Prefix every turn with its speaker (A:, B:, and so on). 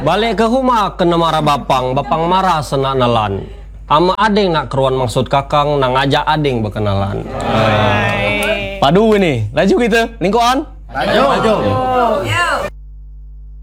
A: Balik ke rumah kena marah bapang marah senak nalan. Ama ading nak keruan maksud kakang nang ngajak ading berkenalan.
B: Padu ini, laju kita, lingkuan.
C: Laju.